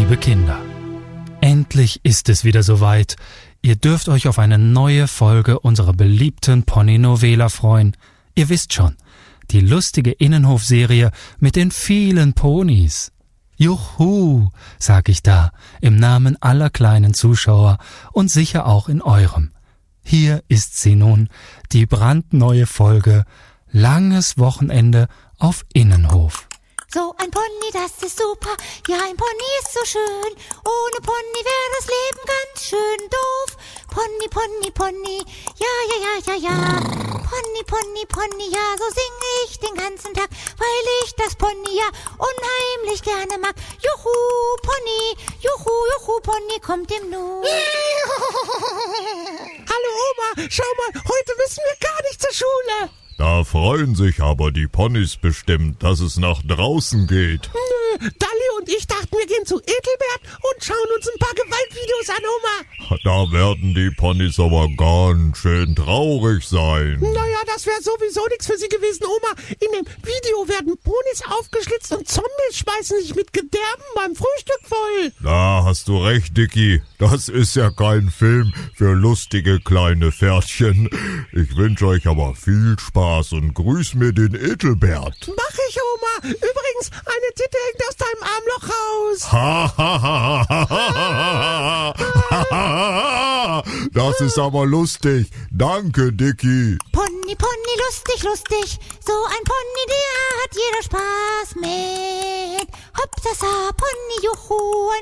liebe Kinder. Endlich ist es wieder soweit. Ihr dürft euch auf eine neue Folge unserer beliebten Pony-Novela freuen. Ihr wisst schon, die lustige Innenhofserie mit den vielen Ponys. Juhu, sag ich da, im Namen aller kleinen Zuschauer und sicher auch in eurem. Hier ist sie nun, die brandneue Folge Langes Wochenende auf Innenhof. So ein Pony, das ist super, ja ein Pony ist so schön, ohne Pony wäre das Leben ganz schön doof. Pony, Pony, Pony, ja. Pony, Pony, Pony, ja, so singe ich den ganzen Tag, weil ich das Pony ja unheimlich gerne mag. Juhu, Pony kommt im Nu. Hallo Oma, schau mal, heute müssen wir gar nicht zur Schule. Da freuen sich aber die Ponys bestimmt, dass es nach draußen geht. Nö, Dalli und ich dachten, wir gehen zu Etelbert und schauen uns ein paar Gewaltvideos an, Oma. Da werden die Ponys aber ganz schön traurig sein. Naja, das wäre sowieso nichts für sie gewesen, Oma. In dem Video werden Ponys aufgeschlitzt und Zombies schmeißen sich mit Gedärmen beim Frühstück voll. Da hast du recht, Dicky. Das ist ja kein Film für lustige kleine Pferdchen. Ich wünsche euch aber viel Spaß und grüß mir den Etelbert. Mach ich, Oma. Übrigens, eine Titte hängt aus deinem Armloch raus. Das ist aber lustig. Danke, Dicky. Pony, Pony, lustig, so ein Pony, der hat jeder Spaß mit. Hopsasa, Pony, juhu,